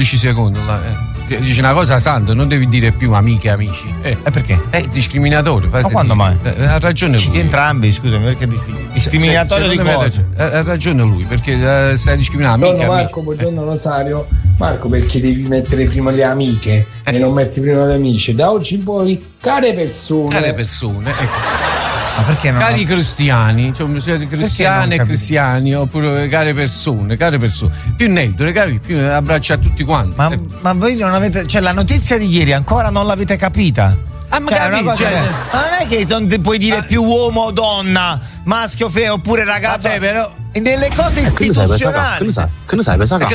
15 secondi. Dici una cosa santa, non devi dire più amiche e amici. Perché? Discriminatorio. Ma quando mai? Ha ragione lui. Citi entrambi, scusami, perché discriminatorio di cosa? Ha ragione lui, perché stai discriminando amiche e amici. Marco, buongiorno Rosario. Marco, perché devi mettere prima le amiche e non metti prima le amiche? Da oggi in poi, care persone. Care persone, ecco. Ma perché non cari cristiani, cioè cristiane e cristiani, oppure care persone, più neutro, più abbraccia a tutti quanti. Ma voi non avete, cioè la notizia di ieri ancora non l'avete capita? Magari, ma non è che non ti puoi dire più uomo o donna, maschio o femmina, oppure ragazzo. Vabbè, però nelle cose istituzionali. Che ne sai?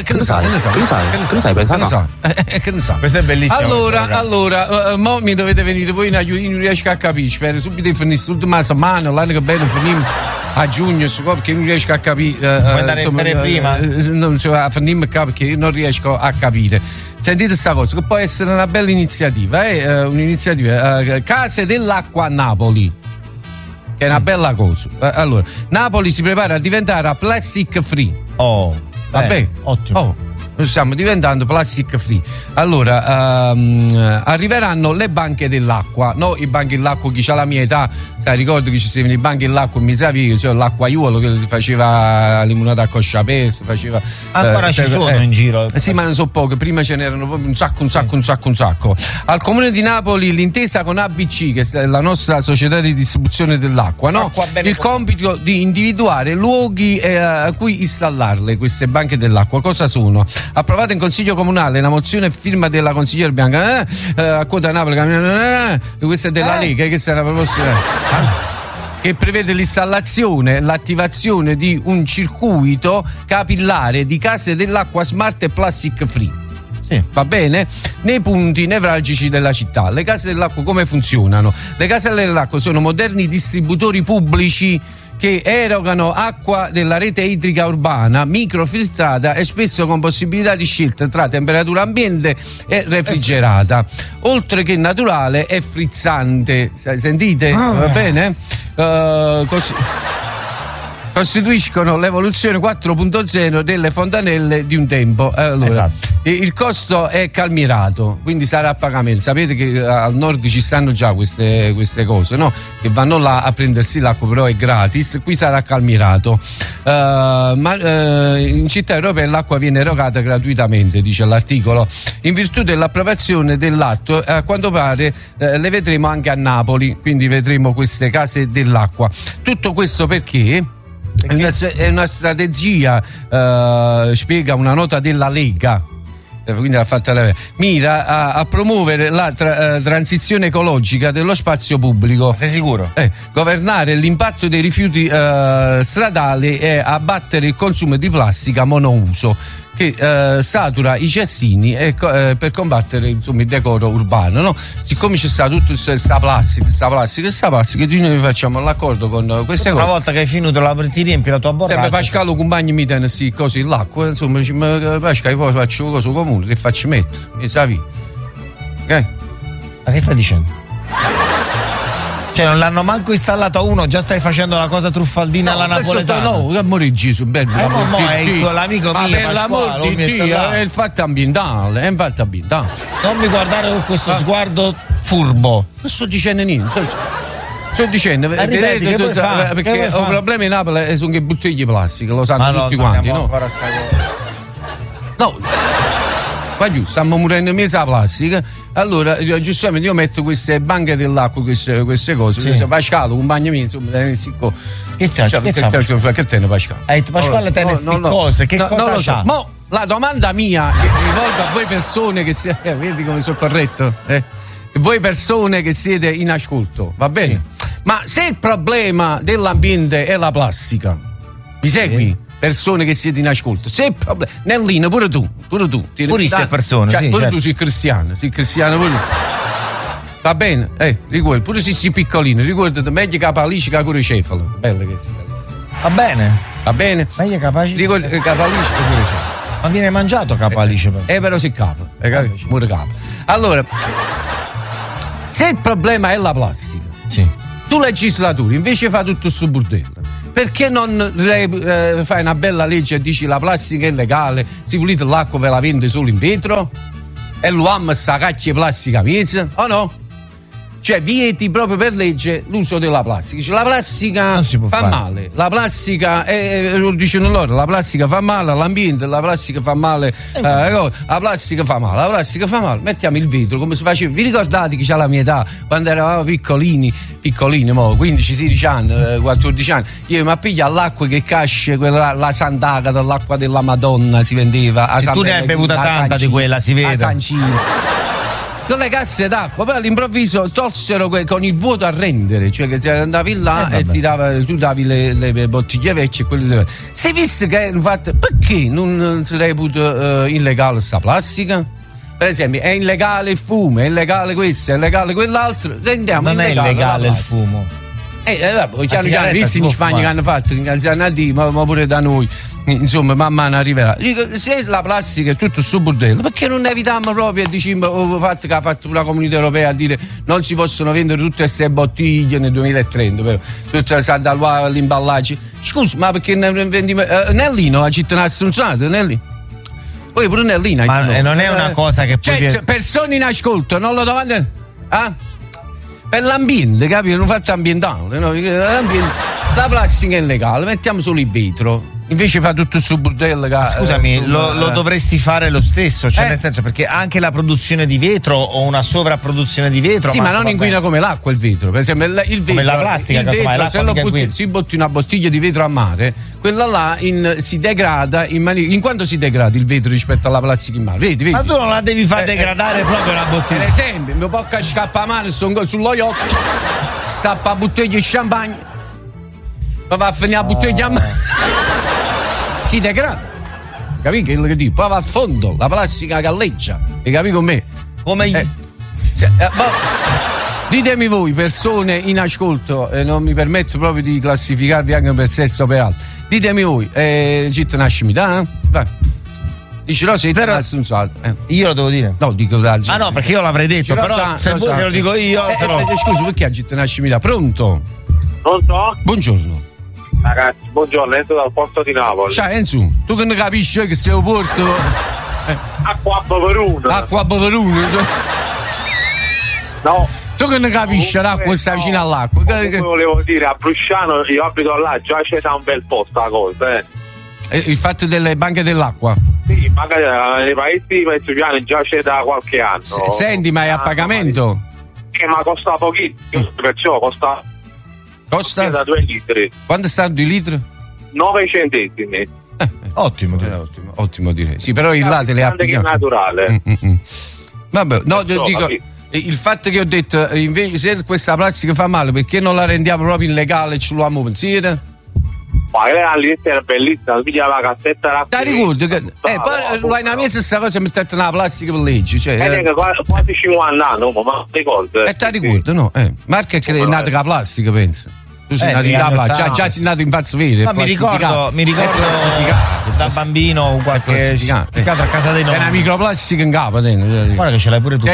Questo è bellissimo. Allora, mo mi dovete venire voi in aiuto, io non riesco a capire, spero subito di finire l'ultima settimana, l'anno che bene finimo a giugno, perché non riesco a capire. Puoi andare a fare prima? Non a finire perché non riesco a capire. Sentite questa cosa, che può essere una bella iniziativa, un'iniziativa Case dell'Acqua a Napoli, che è una bella cosa. Allora, Napoli si prepara a diventare plastic free. Vabbè, ottimo. Noi stiamo diventando plastic free. Allora, arriveranno le banche dell'acqua, no? I banchi dell'acqua, chi c'ha la mia età, sai, ricordo che ci stavano i banchi dell'acqua in Mizzavi, cioè l'acquaiuolo che faceva limonata a coscia aperta, faceva. Ancora ci sono in giro. Sì, ma non so poche, prima ce n'erano proprio un sacco. Al Comune di Napoli l'intesa con ABC, che è la nostra società di distribuzione dell'acqua, no? Il compito di individuare luoghi a cui installarle queste banche dell'acqua. Cosa sono? Approvata in Consiglio Comunale la mozione firma della consigliera Bianca a quota Napoli, questa è della Lega, questa è una proposta che prevede l'installazione, l'attivazione di un circuito capillare di case dell'acqua smart e plastic free. Sì. Va bene? Nei punti nevralgici della città. Le case dell'acqua come funzionano? Le case dell'acqua sono moderni distributori pubblici che erogano acqua della rete idrica urbana microfiltrata e spesso con possibilità di scelta tra temperatura ambiente e refrigerata, oltre che naturale e frizzante. Sentite? Va bene? Costituiscono l'evoluzione 4.0 delle fontanelle di un tempo. Allora, esatto. Il costo è calmierato, quindi sarà a pagamento. Sapete che al nord ci stanno già queste cose, no? Che vanno là a prendersi l'acqua, però è gratis. Qui sarà calmierato. Ma in città europee l'acqua viene erogata gratuitamente, dice l'articolo. In virtù dell'approvazione dell'atto, a quanto pare le vedremo anche a Napoli, quindi vedremo queste case dell'acqua. Tutto questo perché? È una strategia, spiega una nota della Lega, quindi l'ha fatta la mira a promuovere la transizione ecologica dello spazio pubblico. Sei sicuro? Governare l'impatto dei rifiuti stradali e abbattere il consumo di plastica monouso che satura i cestini per combattere, insomma, il decoro urbano, no? Siccome c'è stato tutta questa plastica, noi facciamo l'accordo con queste cose. Una volta che hai finito ti riempi la tua borraccia. Sempre Pascalo compagni mi tiene queste cose l'acqua, insomma, Pascalo poi faccio cosa comune, ti faccio mettere, mi sa via. Ok? Ma che stai dicendo? Cioè non l'hanno manco installato a uno, già stai facendo la cosa truffaldina alla napoletana. No, che amore Gesù, bello. È l'amico mio, per l'amor di Dio, è il fatto ambientale, Non mi guardare con questo sguardo furbo. Non sto dicendo niente. Sto dicendo, ripeti, perché il problema in Napoli sono che bottiglie di plastica, lo sanno tutti quanti, no? Ancora sta cosa. No. Qua giù, stiamo morendo in mezzo alla plastica. Allora, giustamente io metto queste banche dell'acqua, queste cose. Sì. Pascalo, compagno mio, insomma, che te ne Pascalo? Pasquale te ne cose, che cosa c'ha? Mo, la domanda mia, che rivolgo a voi persone che siete, vedi come sono corretto? Voi persone che siete in ascolto, va bene? Sì. Ma se il problema dell'ambiente è la plastica, mi segui? Sì. Persone che siete in ascolto, se il problema, Nellino, pure tu pure sei persone, cioè, sì, pure certo. Tu sei cristiano pure tu. Va bene, ricorda, pure se sei piccolino, ricordati, meglio capalice che curicefalo. Bella che si va bene? Meglio capace. Ricorda capalice che curicefalo. Ma viene mangiato capalice però si capa, pure capa. Allora, se il problema è la plastica, sì, tu legislatura invece fa tutto questo bordello, Perché non fai una bella legge e dici la plastica è illegale, si pulite l'acqua ve la vende solo in vetro? E l'uomo sta cacchia plastica mezza, o no? Cioè vieti proprio per legge l'uso della plastica. Dice, la plastica fa male, la plastica lo dicono loro, la plastica fa male all'ambiente, la plastica fa male, la plastica fa male, la plastica fa male. Mettiamo il vetro come si faceva. Vi ricordate che c'ha la mia età quando eravamo piccolini, 15-16 anni, 14 anni, io mi appiglia all'acqua che casce, quella, la Sant'Agata, dell'acqua della Madonna si vendeva. E tu ne hai bevuta tanta di quella, si vede. A Sancino. Con le casse d'acqua, poi all'improvviso tolsero con il vuoto a rendere, cioè che andavi là e tu davi le bottiglie vecchie e quelle. Si è visto che infatti perché non si reputa illegale sta plastica? Per esempio, è illegale il fumo, è illegale questo, è illegale quell'altro, rendiamo non illegale. Non è illegale il fumo. Chiaro, visto in Spagna che hanno fatto, ma pure da noi. Insomma, man mano arriverà. Dico, se la plastica è tutto su bordello, perché non evitiamo proprio e diciamo fatto che ha fatto una comunità europea a dire non si possono vendere tutte queste bottiglie nel 2030, però tutte l'imballaggio. Scusa, ma perché ne vendiamo Nellino a città stronzata, Nellino? Poi pure Nellino. Ma non è una cosa che poi persone in ascolto, non lo domandano? Per l'ambiente, capito? Un fatto ambientale, no? La plastica è illegale, mettiamo solo il vetro. Invece fa tutto su bordello. Scusami, lo dovresti fare lo stesso, cioè nel senso, perché anche la produzione di vetro o una sovrapproduzione di vetro. Sì, ma non inquina come l'acqua il vetro. Per esempio, il vetro, come la plastica, se si botti una bottiglia di vetro a mare, quella là si degrada in quanto si degrada il vetro rispetto alla plastica in mare. Vedi? Ma tu non la devi far degradare proprio la bottiglia. Per esempio, mio pocca scappa a mano sullo yacht, stappa la bottiglia di champagne, ma va a finire la bottiglia a mano. Si degrada, capì che dico? Poi va a fondo, la plastica galleggia, e capì con me? Come gli ditemi voi, persone in ascolto, non mi permetto proprio di classificarvi anche per sesso o per altro. Ditemi voi, città nascimita, vai. Dici no, sei io lo devo dire? No, dico da gente. No, perché io l'avrei detto, però se vuoi te lo dico io. Scusi, perché a città nascimita? Pronto? Pronto? Buongiorno. Ragazzi, buongiorno, entro dal porto di Napoli. Ciao Enzo, tu che ne capisci che sei porto? Acqua a Baveruno. Acqua a Baveruno? No. Tu che ne capisci l'acqua sta vicino all'acqua? Volevo dire, a Brusciano io abito là, già c'è da un bel posto la cosa, Il fatto delle banche dell'acqua? Sì, magari nei paesi di Mezzogiano già c'è da qualche anno. Senti, ma è a pagamento? Ma costa pochissimo, perciò costa da 2 litri. Quanto stanno 2 litri? 9 centesimi. Ottimo direi. Sì, però il latte le ha applicate. È naturale. Vabbè, no, dico, il fatto che ho detto, invece, se questa plastica fa male, perché non la rendiamo proprio illegale e ce lo abbiamo pensiero? Ma all'inizio era bellissima, piglia la cassetta d'acqua. Ti ricordo che poi lo hai una mia stessa cosa, mettete una plastica per legge, cioè quasi 50 anni, ma ti ricordo. Ti ricordo, no? Marco è nata con la plastica, penso. Tu sei nato in plastica, già sei nato in pazzo vero. Ma mi ricordo da bambino qualche a casa dei nonni. È una microplastica in capo, guarda che ce l'hai pure tu.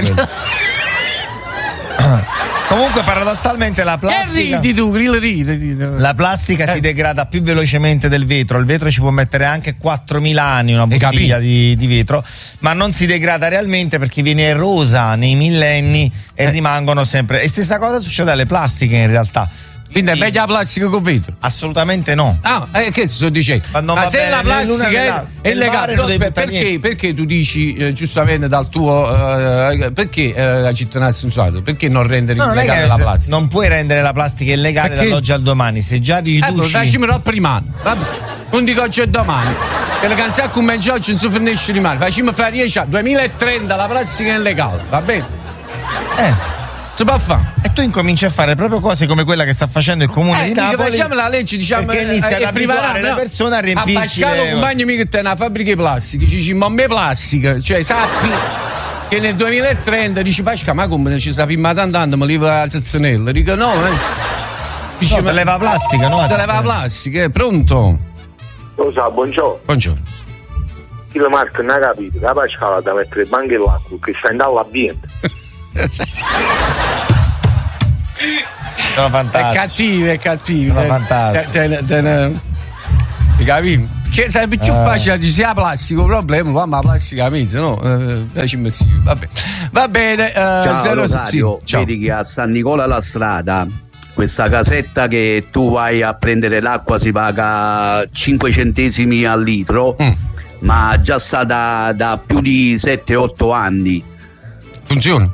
Comunque paradossalmente la plastica la plastica si degrada più velocemente del vetro. Il vetro ci può mettere anche 4.000 anni, una bottiglia di vetro, ma non si degrada realmente perché viene erosa nei millenni e rimangono sempre. E stessa cosa succede alle plastiche in realtà. Quindi è meglio la plastica con vetro? Assolutamente no. Che sto dicendo? Ma se la plastica è illegale, perché tu dici giustamente dal tuo perché la cittadinanza non perché non rendere illegale la plastica? Non puoi rendere la plastica illegale dall'oggi al domani. Se già riduci facciamelo prima. Non dico oggi e domani. Che le canzoni come oggi non si finisce di male. Facciamo fra 10 anni, 2030 la plastica è illegale, va bene? Si può fare. E tu incominci a fare proprio cose come quella che sta facendo il comune di Napoli. Facciamo la legge, diciamo, perché inizia ad abituare le persone a riempirsi. A Pascalo, compagno mio che te una fabbrica di plastica, ci dici, ma me plastica, cioè sappi che nel 2030 dici Pasca, ma come ci sappiamo tanto, ma leva la zazzanella. Dico no, dici, no, te leva plastica, no? Te leva plastica, pronto? Lo sa, buongiorno. Buongiorno. Io Marco non ha capito, la Pascala da mettere banche l'acqua che sta in dall'ambiente. Sono fantastici. È cattivo. Sono fantastici. Capi? Che sarebbe più facile di sia plastico, problema, ma la plastica mezza, no? Vabbè. Va bene. Ciao Rosario, vedi che a San Nicola la Strada, questa casetta che tu vai a prendere l'acqua si paga 5 centesimi al litro, ma già sta da più di 7-8 anni. Funziona?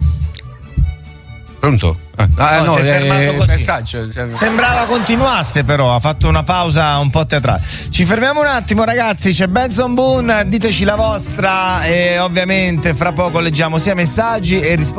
Pronto? No, si è fermato così. Sembrava continuasse, però ha fatto una pausa un po' teatrale. Ci fermiamo un attimo, ragazzi. C'è Benson Boone, diteci la vostra e ovviamente fra poco leggiamo sia messaggi e rispondiamo